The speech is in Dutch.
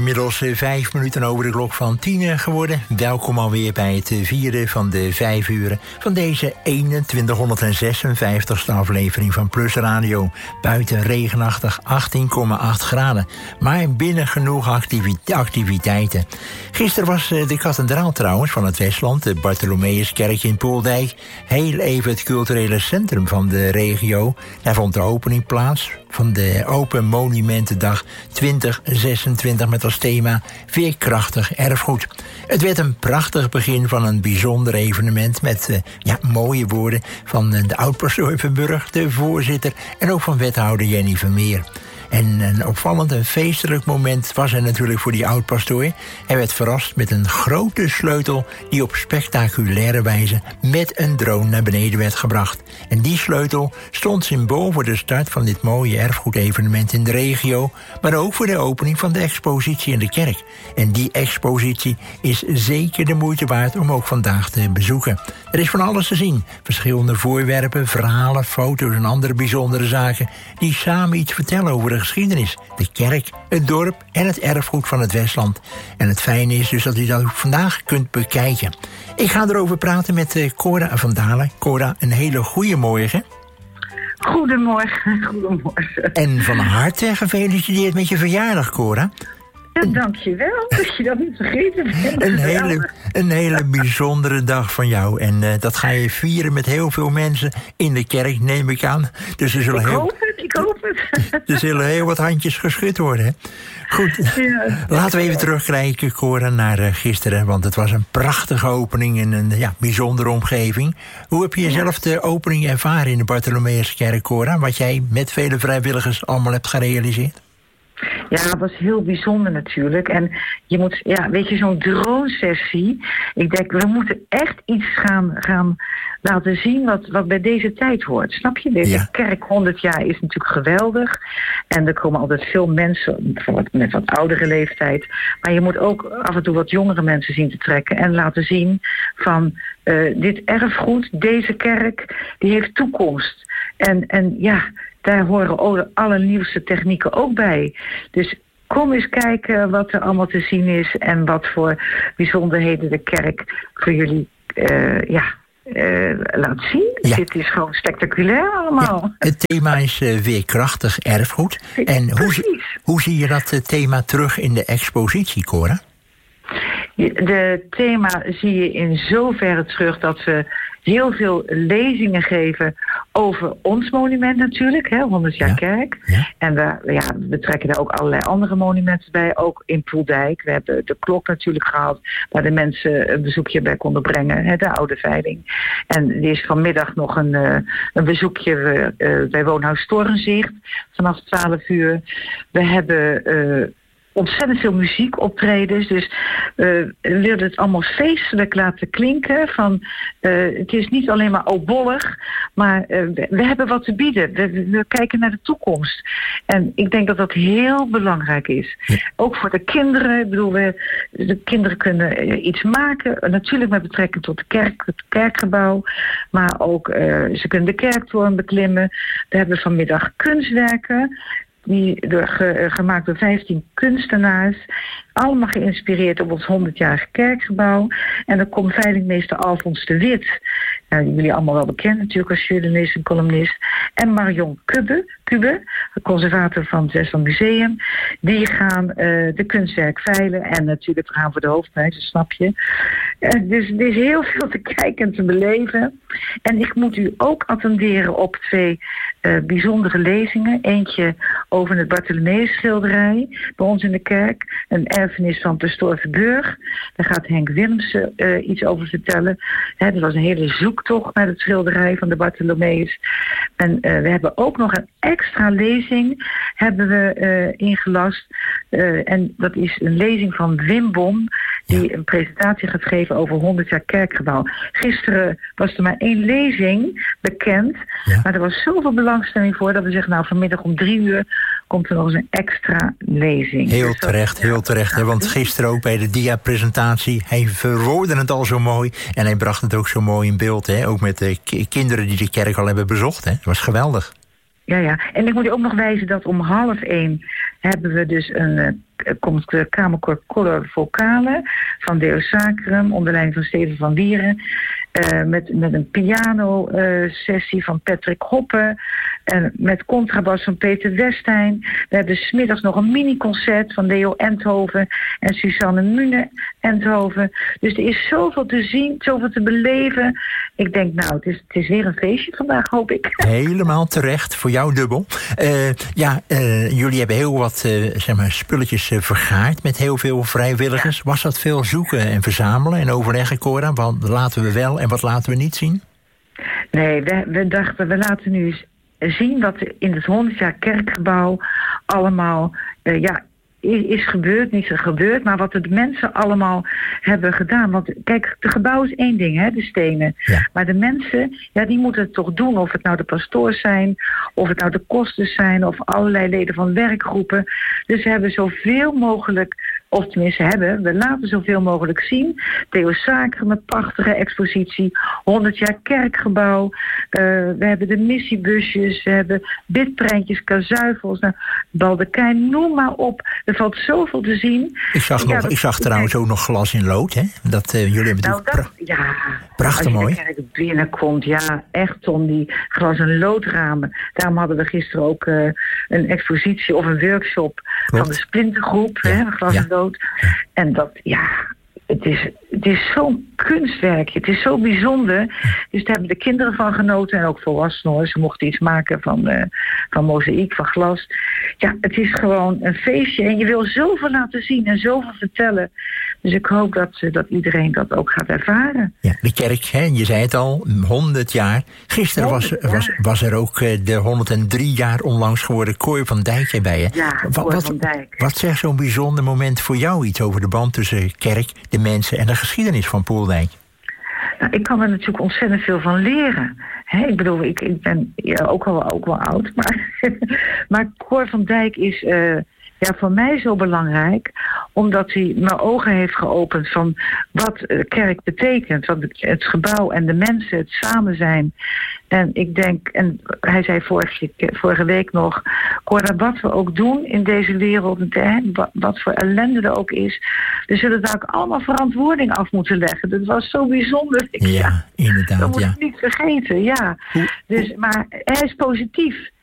inmiddels 5 minuten over de klok van 10 geworden. Welkom alweer bij het vierde van de 5 uren van deze 2156e aflevering van Plus Radio. Buiten regenachtig 18,8 graden, maar binnen genoeg activiteiten. Gisteren was de kathedraal trouwens van het Westland, de Bartholomeuskerk in Poeldijk, heel even het culturele centrum van de regio. Daar vond de opening plaats van de Open Monumentendag 2026 met als thema Veerkrachtig erfgoed. Het werd een prachtig begin van een bijzonder evenement met mooie woorden van de oud-pastoor van Burg, de voorzitter en ook van wethouder Jenny Vermeer. En een opvallend en feestelijk moment was er natuurlijk voor die oud-pastoor. Hij werd verrast met een grote sleutel die op spectaculaire wijze met een drone naar beneden werd gebracht. En die sleutel stond symbool voor de start van dit mooie erfgoedevenement in de regio, maar ook voor de opening van de expositie in de kerk. En die expositie is zeker de moeite waard om ook vandaag te bezoeken. Er is van alles te zien. Verschillende voorwerpen, verhalen, foto's en andere bijzondere zaken die samen iets vertellen over de geschiedenis, de kerk, het dorp en het erfgoed van het Westland. En het fijne is dus dat u dat ook vandaag kunt bekijken. Ik ga erover praten met Cora van Dalen. Cora, een hele goede morgen. Goedemorgen. En van harte gefeliciteerd met je verjaardag, Cora. Dankjewel, dat je dat niet vergeten bent. Een hele bijzondere dag van jou. En dat ga je vieren met heel veel mensen in de kerk, neem ik aan. Dus ik hoop het. Er zullen heel wat handjes geschud worden, hè? Goed, laten we even terugkijken, Cora, naar gisteren. Want het was een prachtige opening in een bijzondere omgeving. Hoe heb je jezelf de opening ervaren in de Bartholomeuskerk, Cora? Wat jij met vele vrijwilligers allemaal hebt gerealiseerd? Ja, dat was heel bijzonder natuurlijk. En je moet, zo'n drone-sessie. Ik denk, we moeten echt iets gaan laten zien wat bij deze tijd hoort. Snap je? Deze kerk 100 jaar is natuurlijk geweldig. En er komen altijd veel mensen met wat oudere leeftijd. Maar je moet ook af en toe wat jongere mensen zien te trekken. En laten zien van dit erfgoed, deze kerk, die heeft toekomst. En daar horen alle nieuwste technieken ook bij. Dus kom eens kijken wat er allemaal te zien is en wat voor bijzonderheden de kerk voor jullie laat zien. Ja. Dit is gewoon spectaculair allemaal. Ja, het thema is veerkrachtig erfgoed. En hoe zie je dat thema terug in de expositie, Cora? Het thema zie je in zoverre terug dat we heel veel lezingen geven over ons monument natuurlijk, 100 jaar kerk. Ja. En we trekken daar ook allerlei andere monumenten bij, ook in Poeldijk. We hebben de klok natuurlijk gehad, waar de mensen een bezoekje bij konden brengen, de oude veiling. En er is vanmiddag nog een bezoekje bij Woonhuis Torenzicht vanaf 12 uur. We hebben ontzettend veel muziekoptredens. Dus we willen het allemaal feestelijk laten klinken. Het is niet alleen maar opbollig, maar we hebben wat te bieden. We kijken naar de toekomst. En ik denk dat dat heel belangrijk is. Ja. Ook voor de kinderen. Ik bedoel, de kinderen kunnen iets maken. Natuurlijk met betrekking tot de kerk, het kerkgebouw. Maar ook ze kunnen de kerktoren beklimmen. We hebben vanmiddag kunstwerken. Gemaakt door 15 kunstenaars. Allemaal geïnspireerd op ons 100-jarige kerkgebouw. En dan komt veilingmeester Alfons de Wit. Jullie allemaal wel bekend natuurlijk als journalist en columnist. En Marion Kubbe, de conservator van het Westland Museum. Die gaan de kunstwerk veilen. En natuurlijk gaan voor de hoofdprijs, dat snap je. Dus er is heel veel te kijken en te beleven. En ik moet u ook attenderen op 2 bijzondere lezingen. Eentje over het Bartholomeusschilderij bij ons in de kerk. Een erfenis van pastoor Verburg. Daar gaat Henk Willemsen iets over vertellen. Er was een hele zoektocht naar het schilderij van de Bartholomeus. En we hebben ook nog een extra lezing ingelast. En dat is een lezing van Wim Bom, die een presentatie gaat geven over 100 jaar kerkgebouw. Gisteren was er maar 1 lezing bekend. Ja. Maar er was zoveel belangstelling voor dat we zeggen, vanmiddag om 3 uur komt er nog eens een extra lezing. Heel terecht. Hè, want gisteren ook bij de dia-presentatie, hij verwoordde het al zo mooi en hij bracht het ook zo mooi in beeld. Hè, ook met de kinderen die de kerk al hebben bezocht. Hè. Dat was geweldig. Ja. En ik moet je ook nog wijzen dat om 12:30 hebben we dus komt de Kamerkoor Color Vocale van Deo Sacrum onder leiding van Steven van Wieren. Met een piano-sessie van Patrick Hoppe. En met contrabas van Peter Westijn. We hebben 's middags nog een mini-concert van Leo Enthoven en Suzanne Mune Enthoven. Dus er is zoveel te zien, zoveel te beleven. Ik denk, het is weer een feestje vandaag, hoop ik. Helemaal terecht, voor jou dubbel. Jullie hebben heel wat spulletjes vergaard met heel veel vrijwilligers. Ja. Was dat veel zoeken en verzamelen en overleggen, Cora? Wat laten we wel en wat laten we niet zien? Nee, we dachten, we laten nu zien wat in het 100 jaar kerkgebouw allemaal is gebeurd, niet zo gebeurd, maar wat de mensen allemaal hebben gedaan. Want kijk, het gebouw is één ding, hè, de stenen. Ja. Maar de mensen, die moeten het toch doen. Of het nou de pastoors zijn, of het nou de kosters zijn, of allerlei leden van werkgroepen. Dus we hebben zoveel mogelijk, of tenminste we laten zoveel mogelijk zien. Theo Sacrum, een prachtige expositie. 100 jaar kerkgebouw. We hebben de missiebusjes. We hebben bidprentjes, kazuifels. Baldekijn, noem maar op. Er valt zoveel te zien. Ik zag trouwens ook nog glas in lood, hè? Dat jullie hebben prachtig mooi. Als je de kerk binnenkomt, echt, Tom, die glas- en loodramen. Daarom hadden we gisteren ook een expositie of een workshop van de Splintergroep, glas en lood. Ja. En dat, het is zo'n kunstwerk. Het is zo bijzonder. Dus daar hebben de kinderen van genoten en ook volwassenen. Ze mochten iets maken van mozaïek, van glas. Ja, het is gewoon een feestje. En je wil zoveel laten zien en zoveel vertellen. Dus ik hoop dat iedereen dat ook gaat ervaren. Ja, de kerk, je zei het al, 100 jaar. Gisteren was er ook de 103 jaar onlangs geworden Cor van Dijk bij je. Ja, Cor van Dijk. Wat zegt zo'n bijzonder moment voor jou iets over de band tussen kerk, de mensen en de geschiedenis van Poeldijk? Nou, ik kan er natuurlijk ontzettend veel van leren. Ik bedoel, ik ben ook wel oud. Maar Cor van Dijk is voor mij zo belangrijk. Omdat hij mijn ogen heeft geopend van wat kerk betekent. Wat het gebouw en de mensen, het samen zijn. En ik denk, en hij zei vorige week nog, Cor, wat we ook doen in deze wereld, wat voor ellende er ook is, we zullen daar ook allemaal verantwoording af moeten leggen. Dat was zo bijzonder. Ja, inderdaad. Dat moet ik niet vergeten, ja. Dus, maar hij is positief.